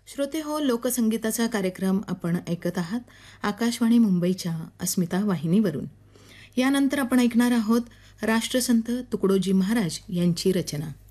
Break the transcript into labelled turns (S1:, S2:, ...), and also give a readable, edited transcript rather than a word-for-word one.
S1: श्रोते हो, लोकसंगीताचा कार्यक्रम आपण ऐकत आहात आकाशवाणी मुंबईच्या अस्मिता वाहिनीवरून. यानंतर आपण ऐकणार आहोत राष्ट्रसंत तुकडोजी महाराज यांची रचना.